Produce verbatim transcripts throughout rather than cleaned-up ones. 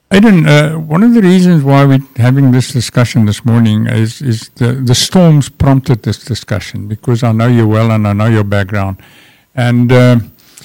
Aidan, uh, one of the reasons why we're having this discussion this morning is, is the, the storms prompted this discussion, because I know you well and I know your background. And uh,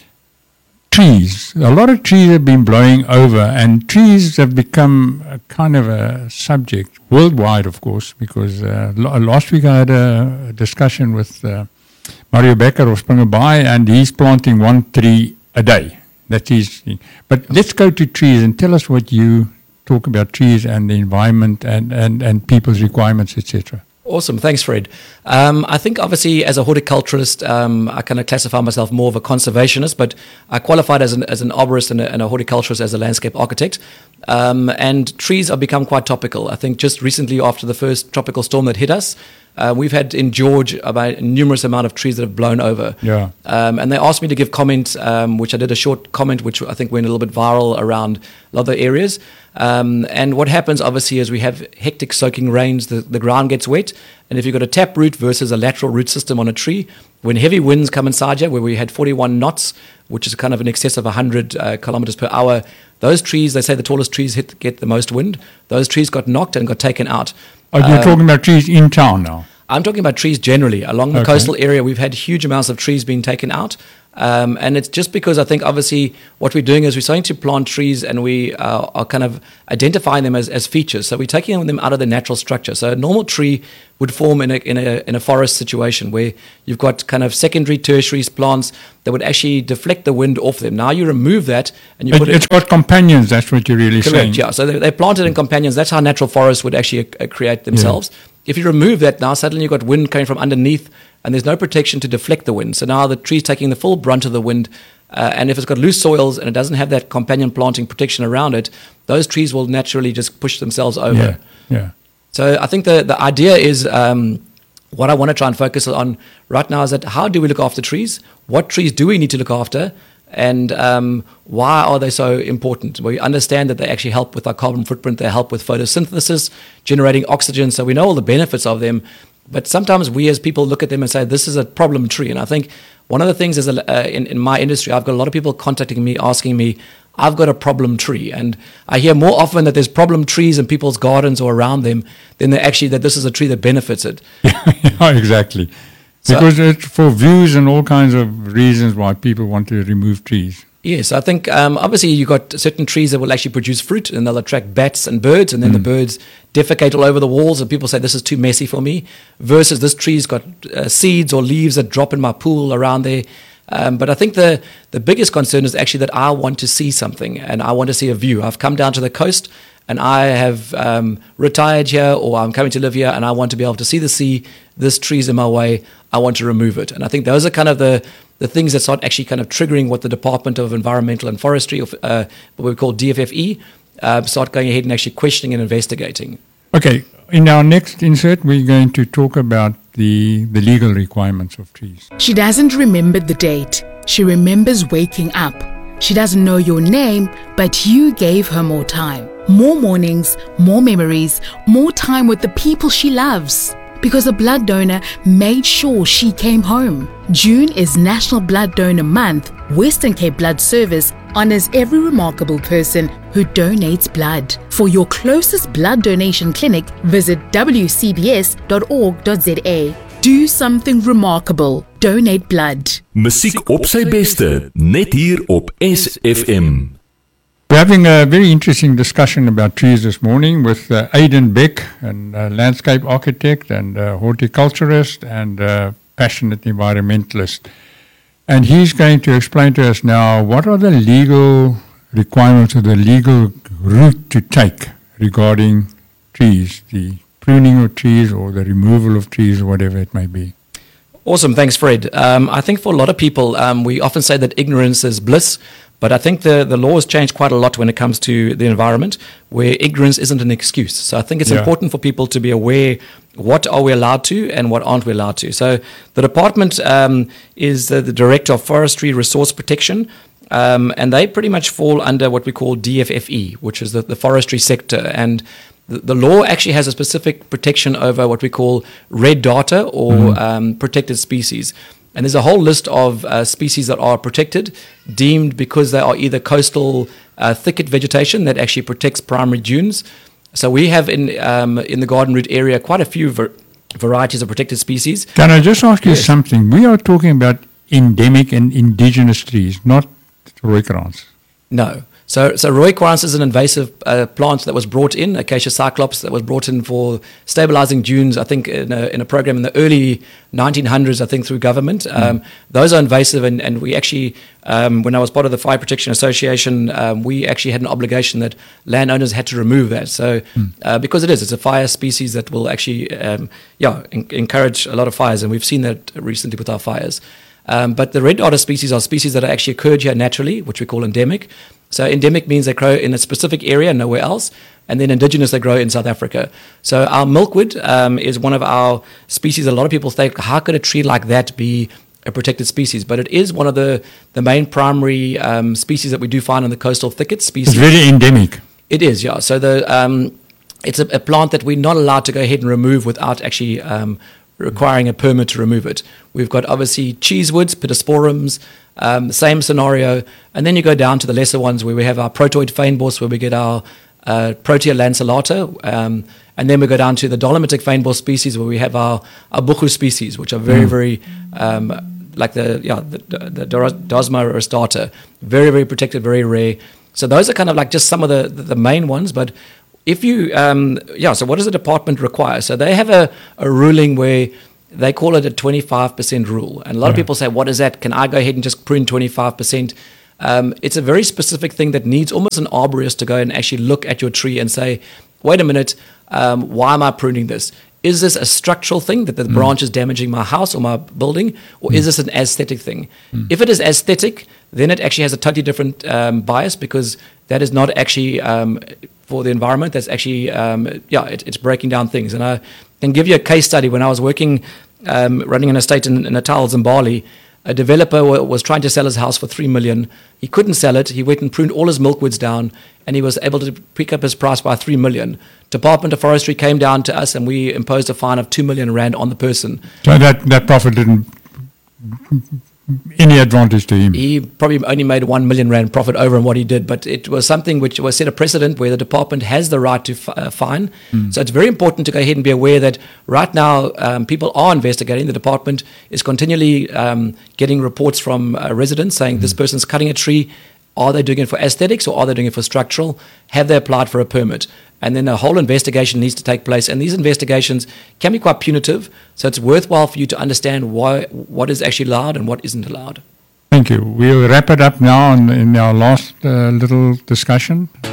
trees, a lot of trees have been blowing over, and trees have become a kind of a subject worldwide, of course, because uh, l- last week I had a discussion with uh, Mario Becker of Springerbaai, and he's planting one tree a day. That is, but let's go to trees and tell us what you talk about trees and the environment and, and, and people's requirements, et cetera. Awesome. Thanks, Fred. Um, I think obviously as a horticulturist, um, I kind of classify myself more of a conservationist, but I qualified as an, as an arborist and a, and a horticulturist as a landscape architect. Um, and trees have become quite topical. I think just recently after the first tropical storm that hit us, Uh, we've had in George about a numerous amount of trees that have blown over. Yeah. Um, and they asked me to give comments, um, which I did a short comment, which I think went a little bit viral around a lot of the areas. Um, and what happens, obviously, is we have hectic soaking rains, the, the ground gets wet. And if you've got a tap root versus a lateral root system on a tree, when heavy winds come inside you, where we had forty-one knots, which is kind of in excess of one hundred uh, kilometers per hour, those trees, they say the tallest trees hit, get the most wind. Those trees got knocked and got taken out. Oh, you're um, talking about trees in town now? I'm talking about trees generally. Along the Okay. coastal area, we've had huge amounts of trees being taken out. Um, and it's just because I think obviously what we're doing is we're starting to plant trees and we uh, are kind of identifying them as, as features. So we're taking them out of their natural structure. So a normal tree would form in a, in a, in a forest situation where you've got kind of secondary, tertiary plants that would actually deflect the wind off them. Now you remove that and you It, put it's it... got companions, that's what you're really Correct, saying. yeah. So they, they're planted in companions. That's how natural forests would actually uh, create themselves. Yeah. If you remove that, now suddenly you've got wind coming from underneath and there's no protection to deflect the wind. So now the tree's taking the full brunt of the wind. Uh, and if it's got loose soils and it doesn't have that companion planting protection around it, those trees will naturally just push themselves over. Yeah, yeah. So I think the, the idea is um, what I want to try and focus on right now is that how do we look after trees? What trees do we need to look after? And um, why are they so important? We understand that they actually help with our carbon footprint. They help with photosynthesis, generating oxygen. So we know all the benefits of them. But sometimes we as people look at them and say, this is a problem tree. And I think one of the things is uh, in, in my industry, I've got a lot of people contacting me, asking me, I've got a problem tree. And I hear more often that there's problem trees in people's gardens or around them than they actually that this is a tree that benefits it. Yeah, exactly. So, because it's for views and all kinds of reasons why people want to remove trees. Yes, I think um, obviously you've got certain trees that will actually produce fruit and they'll attract bats and birds, and then mm. the birds defecate all over the walls and people say this is too messy for me, versus this tree's got uh, seeds or leaves that drop in my pool around there. Um, but I think the, the biggest concern is actually that I want to see something and I want to see a view. I've come down to the coast and I have um, retired here, or I'm coming to live here and I want to be able to see the sea. This tree's in my way. I want to remove it. And I think those are kind of the the things that start actually kind of triggering what the Department of Environmental and Forestry, or uh, what we call D F F E, uh, start going ahead and actually questioning and investigating. Okay, in our next insert, we're going to talk about the, the legal requirements of trees. She doesn't remember the date. She remembers waking up. She doesn't know your name, but you gave her more time. More mornings, more memories, more time with the people she loves. Because a blood donor made sure she came home. June is National Blood Donor Month. Western Cape Blood Service honors every remarkable person who donates blood. For your closest blood donation clinic, visit w c b s dot org dot z a. Do something remarkable. Donate blood. Musiek op sy beste, net hier op S F M. We're having a very interesting discussion about trees this morning with uh, Aidan Beck, a landscape architect and a horticulturist and a passionate environmentalist. And he's going to explain to us now what are the legal requirements or the legal route to take regarding trees, the pruning of trees or the removal of trees or whatever it may be. Awesome. Thanks, Fred. Um, I think for a lot of people, um, we often say that ignorance is bliss. But I think the, the law has changed quite a lot when it comes to the environment, where ignorance isn't an excuse. So I think it's yeah. important for people to be aware what are we allowed to and what aren't we allowed to. So the department um, is the, the Director of Forestry Resource Protection, um, and they pretty much fall under what we call D F F E, which is the, the forestry sector. And the, the law actually has a specific protection over what we call red data or mm-hmm. um, protected species. And there's a whole list of uh, species that are protected, deemed because they are either coastal uh, thicket vegetation that actually protects primary dunes. So we have in um, in the Garden Route area quite a few ver- varieties of protected species. Can I just ask you Yes. something? We are talking about endemic and indigenous trees, not rooikrans. No. So, so rooikrans is an invasive uh, plant that was brought in, Acacia cyclops, that was brought in for stabilizing dunes, I think, in a, in a program in the early nineteen hundreds, I think, through government. Mm. Um, those are invasive, and, and we actually, um, when I was part of the Fire Protection Association, um, we actually had an obligation that landowners had to remove that. So, mm. uh, because it is, it's a fire species that will actually, um, yeah, en- encourage a lot of fires, and we've seen that recently with our fires. Um, but the red otter species are species that are actually occurred here naturally, which we call endemic. So endemic means they grow in a specific area, nowhere else, and then indigenous they grow in South Africa. So our milkwood um, is one of our species. A lot of people think, how could a tree like that be a protected species? But it is one of the, the main primary um, species that we do find in the coastal thicket species. It's very endemic. It is, yeah. So the um, it's a, a plant that we're not allowed to go ahead and remove without actually um, requiring a permit to remove it. We've got obviously cheesewoods, pittosporums, um, same scenario, and then you go down to the lesser ones where we have our protoid fynbos, where we get our uh, Protea lanceolata, um, and then we go down to the dolomitic fynbos species where we have our, our buchu species, which are very, mm. very um, like the yeah the, the, the Dosma rostata, very, very protected, very rare. So those are kind of like just some of the, the, the main ones, but if you, um, yeah, so what does the department require? So they have a, a ruling where they call it a twenty-five percent rule. And a lot of people say, what is that? Can I go ahead and just prune twenty-five percent? Um, it's a very specific thing that needs almost an arborist to go and actually look at your tree and say, wait a minute, um, why am I pruning this? Is this a structural thing that the mm. branch is damaging my house or my building, or mm. is this an aesthetic thing? Mm. If it is aesthetic, then it actually has a totally different um, bias, because that is not actually um, for the environment. That's actually, um, yeah, it, it's breaking down things. And I can give you a case study. When I was working, um, running an estate in, in Natal, Zimbabwe, a developer w- was trying to sell his house for three million dollars. He couldn't sell it. He went and pruned all his milkwoods down, and he was able to pick up his price by three million dollars. Department of Forestry came down to us, and we imposed a fine of two million rand on the person. So that, that profit didn't any advantage to him. He probably only made one million rand profit over on what he did, but it was something which was set a precedent where the department has the right to f- uh, fine. Mm. So it's very important to go ahead and be aware that right now um, people are investigating. The department is continually um, getting reports from uh, residents saying mm. this person's cutting a tree. Are they doing it for aesthetics or are they doing it for structural? Have they applied for a permit? And then a whole investigation needs to take place. And these investigations can be quite punitive. So it's worthwhile for you to understand why, what is actually allowed and what isn't allowed. Thank you. We'll wrap it up now in, in our last uh, little discussion.